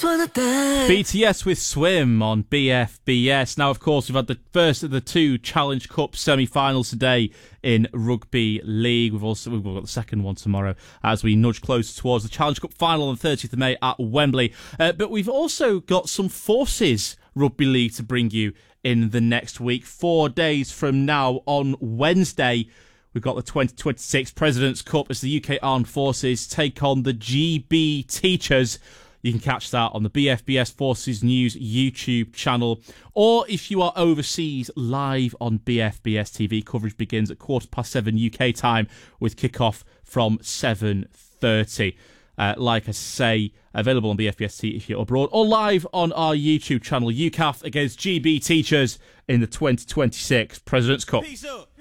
BTS with Swim on BFBS. Now, of course, we've had the first of the two Challenge Cup semi-finals today in Rugby League. We've got the second one tomorrow as we nudge closer towards the Challenge Cup final on the 30th of May at Wembley. But we've also got some Forces Rugby League to bring you in the next week. 4 days from now on Wednesday, we've got the 2026 President's Cup as the UK Armed Forces take on the GB Teachers. You can catch that on the BFBS Forces News YouTube channel. Or if you are overseas, live on BFBS TV. Coverage begins at 7:15 UK time with kickoff from 7:30. Like I say, available on BFBS TV if you're abroad. Or live on our YouTube channel, UCAF against GB Teachers in the 2026 President's Cup. Peace up.